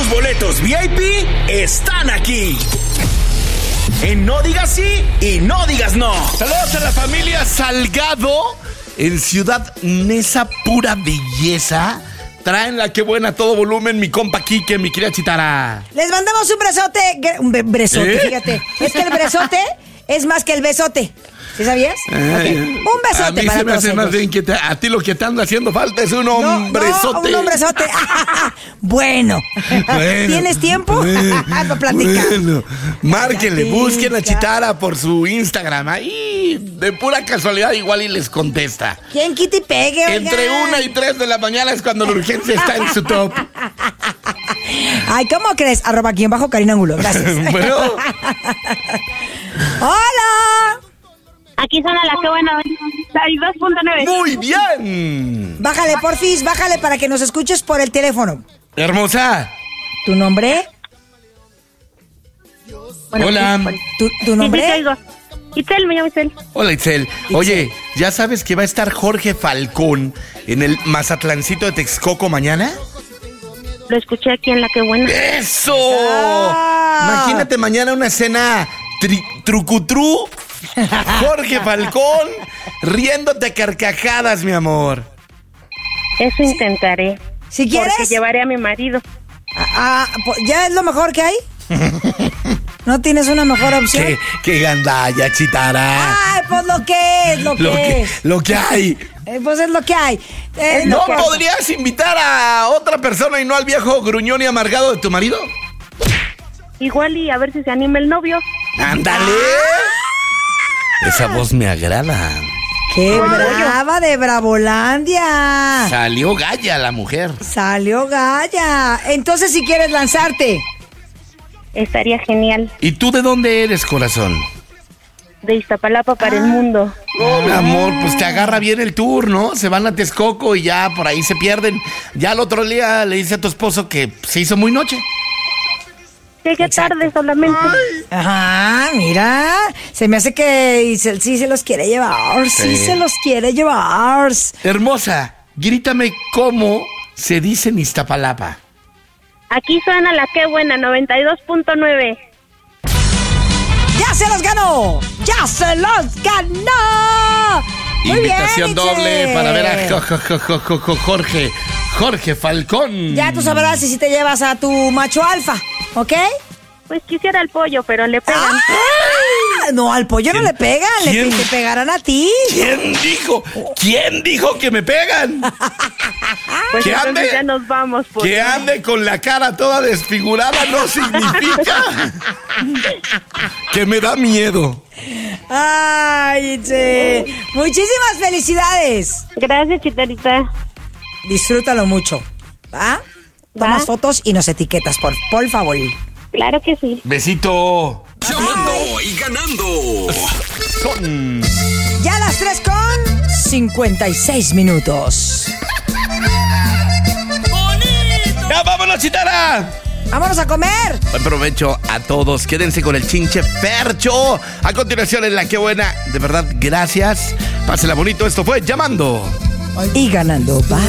Tus boletos VIP están aquí. En No Digas Sí y No Digas No. Saludos a la familia Salgado en Ciudad Neza, pura belleza. Traen la que buena a todo volumen, mi compa Quique, mi querida Chitara. Les mandamos un besote. Un besote, fíjate. Es que el besote es más que el besote. ¿Sí sabías? Okay. Un besote a mí para se me todos hace más ellos. bien que a ti lo que te anda haciendo falta es un hombrezote. No, un hombrezote. Bueno. ¿Tienes tiempo? Para platicar. Bueno, márquenle, Platica. busquen a Chitara por su Instagram. Ahí, de pura casualidad, igual y les contesta. ¿Quién quita y pegue, oigan? Entre 1 y 3 de la mañana es cuando la urgencia está en su top. Ay, ¿cómo crees? @ Karina Angulo. Gracias. Bueno. ¡Hola! Aquí suena la que buena 92.9. Muy bien. Bájale, porfis, bájale para que nos escuches por el teléfono. Hermosa. ¿Tu nombre? Bueno, Hola. pues, ¿Tu nombre? Sí, te oigo. Itzel, me llamo Itzel. Hola, Itzel. Oye, ¿ya sabes que va a estar Jorge Falcón en el Mazatlancito de Texcoco mañana? Lo escuché aquí en la que buena. ¡Eso! Ah. Imagínate mañana una escena trucutru. Jorge Falcón riéndote a carcajadas, mi amor. Eso intentaré. Si quieres. Porque llevaré a mi marido. ¿Ya es lo mejor que hay? ¿No tienes una mejor opción? ¡Qué gandalla, Chitara! Ay, pues lo que es, Lo que hay. Pues es lo que hay. ¿No lo que hay. podrías invitar a otra persona y no al viejo gruñón y amargado de tu marido? Igual y a ver si se anima el novio. ¡Ándale! Esa voz me agrada. ¡Qué brava de Bravolandia! Salió galla la mujer. Salió galla. Entonces, si quieres lanzarte. Estaría genial. ¿Y tú de dónde eres, corazón? De Iztapalapa para el mundo. No, mi amor, pues te agarra bien el tour, ¿no? Se van a Texcoco y ya por ahí se pierden. Ya el otro día le dice a tu esposo que se hizo muy noche. Llegué tarde solamente. Ajá, mira. Se me hace que Isel sí se los quiere llevar. Sí se los quiere llevar. Hermosa, grítame cómo se dice en Iztapalapa. Aquí suena la que buena 92.9. ¡Ya se los ganó! ¡Ya se los ganó! Muy Invitación bien, doble Itzel. para ver a Jorge Falcón. Ya tú sabrás si te llevas a tu macho alfa, ¿ok? Pues quisiera el pollo, pero le pegan. ¡Ah! No, al pollo no le pegan, ¿Quién? te pegarán a ti. ¿Quién dijo que me pegan? Pues que entonces ande- ya nos vamos. Pues. Que ande con la cara toda desfigurada no significa que me da miedo. Ay, Itzel. Muchísimas felicidades. Gracias, Chitarita. Disfrútalo mucho, ¿va? Tomas fotos y nos etiquetas, por favor. Claro que sí. Besito. Llamando y ganando. Son. Ya las 3:56 minutos. ¡Ya vámonos, Chitara! ¡Vámonos a comer! Buen provecho a todos. Quédense con el Chinche Fercho. A continuación en La Que Buena. De verdad, gracias. Pásela bonito. Esto fue Llamando Y ganando. Bye.